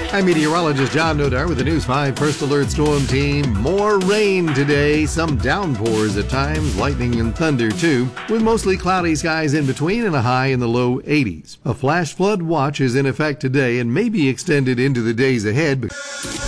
I'm meteorologist John Nodar with the News 5 First Alert Storm Team. More rain today, some downpours at times, lightning and thunder too, with mostly cloudy skies in between and a high in the low 80s. A flash flood watch is in effect today and may be extended into the days ahead.